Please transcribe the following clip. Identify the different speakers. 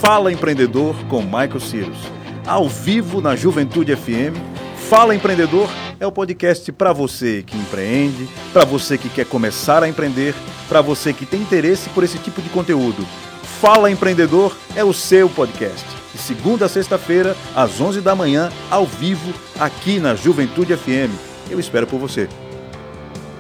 Speaker 1: Fala Empreendedor com Michael Cyrus. Ao vivo na Juventude FM, Fala Empreendedor é o podcast para você que empreende, para você que quer começar a empreender, para você que tem interesse por esse tipo de conteúdo. Fala Empreendedor é o seu podcast. De segunda a sexta-feira, às 11 da manhã, ao vivo, aqui na Juventude FM. Eu espero por você.